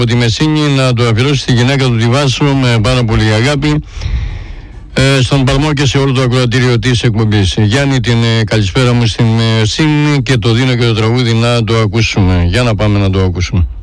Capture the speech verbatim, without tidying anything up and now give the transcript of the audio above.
από τη Μεσίνη να το αφιερώσει στη γυναίκα του τη Βάσο με πάρα πολύ αγάπη, ε, στον Παλμό και σε όλο το ακροατήριο της εκπομπής. Γιάννη, την ε, καλησπέρα μου στην Μεσίνη και το δίνω και το τραγούδι να το ακούσουμε. Για να πάμε να το ακούσουμε.